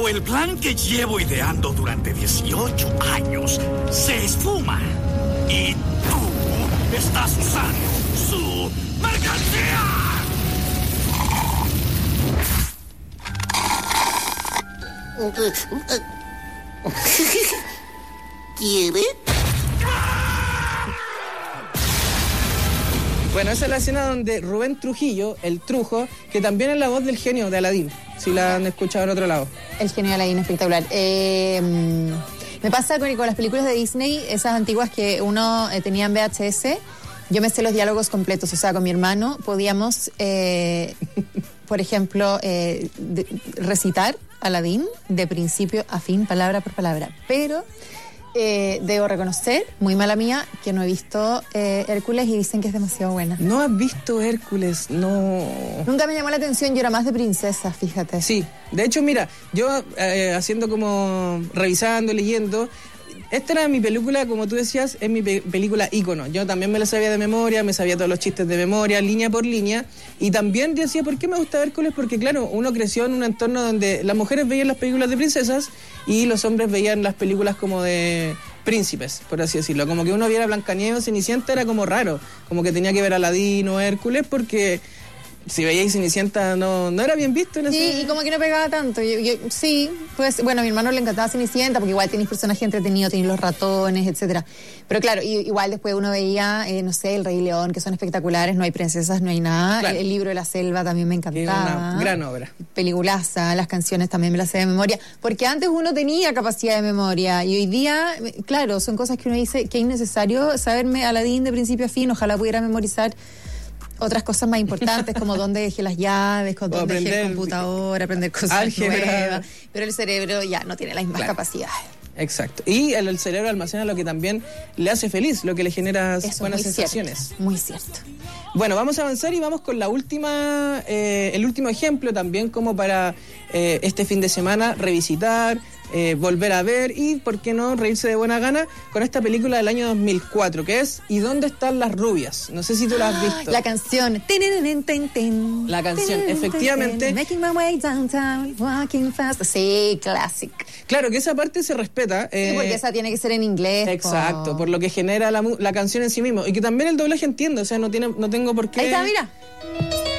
embargo, el plan que llevo ideando durante 18 años se esfuma. Y tú estás usando su mercancía. ¿Quiere? Bueno, esa es la escena donde Rubén Trujillo, el Trujo, que también es la voz del genio de Aladín, si la han escuchado en otro lado. El genio de Aladín, espectacular. Me pasa con las películas de Disney, esas antiguas que uno tenía en VHS, yo me sé los diálogos completos, o sea, con mi hermano podíamos, por ejemplo, recitar Aladín de principio a fin, palabra por palabra, pero... debo reconocer, muy mala mía, que no he visto Hércules y dicen que es demasiado buena. ¿No has visto Hércules? No. Nunca me llamó la atención, yo era más de princesa, fíjate. Sí, de hecho, mira, yo haciendo como, revisando, leyendo, esta era mi película, como tú decías, es mi película ícono. Yo también me la sabía de memoria, me sabía todos los chistes de memoria, línea por línea. Y también decía, ¿por qué me gusta Hércules? Porque claro, uno creció en un entorno donde las mujeres veían las películas de princesas y los hombres veían las películas como de príncipes, por así decirlo. Como que uno viera Blancanieves, Cenicienta era como raro. Como que tenía que ver a Aladín o Hércules porque... si veíais Cenicienta no era bien visto en ese... Sí, y como que no pegaba tanto. Sí, pues, bueno, a mi hermano le encantaba Cenicienta porque igual tenéis personajes entretenidos, tenéis los ratones, etcétera. Pero claro, igual después uno veía, no sé, El Rey León, que son espectaculares, no hay princesas, no hay nada. Claro. El libro de la selva también me encantaba. Una gran obra. Peliculaza, las canciones también me las sé de memoria. Porque antes uno tenía capacidad de memoria y hoy día, claro, son cosas que uno dice que es innecesario saberme Aladín de principio a fin, ojalá pudiera memorizar otras cosas más importantes como dónde dejé las llaves, dónde dejé el computador, aprender cosas nuevas. Pero el cerebro ya no tiene las mismas capacidades. Exacto. Y el cerebro almacena lo que también le hace feliz, lo que le genera buenas sensaciones. Cierto, muy cierto. Bueno, vamos a avanzar y vamos con la última, el último ejemplo también como para este fin de semana revisitar, volver a ver y, ¿por qué no, reírse de buena gana con esta película del año 2004, que es ¿Y dónde están las rubias? No sé si tú la has visto. La canción. La canción, efectivamente. Making my way downtown, walking fast. Sí, classic. Claro, que esa parte se respeta. Sí, porque esa tiene que ser en inglés. Exacto, por lo que genera la canción en sí mismo. Y que también el doblaje entiende, o sea, no tengo por qué... Ahí está, mira.